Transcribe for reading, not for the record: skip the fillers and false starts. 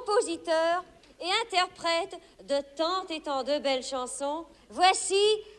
compositeur et interprète de tant et tant de belles chansons, voici